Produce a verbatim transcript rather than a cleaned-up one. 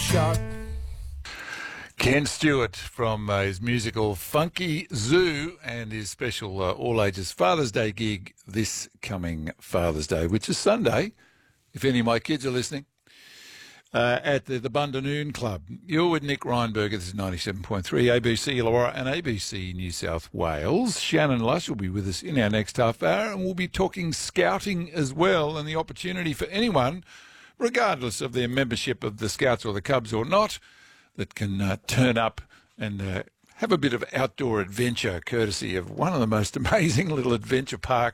shot. Ken Stewart from uh, his musical Funky Zoo and his special uh, all-ages Father's Day gig this coming Father's Day, which is Sunday, if any of my kids are listening, uh, at the, the Bundanoon Club. You're with Nick Reinberger. This is ninety-seven point three A B C Illawarra and A B C New South Wales. Shannon Lush will be with us in our next half hour, and we'll be talking scouting as well, and the opportunity for anyone, regardless of their membership of the Scouts or the Cubs or not, that can uh, turn up and uh, have a bit of outdoor adventure, courtesy of one of the most amazing little adventure parks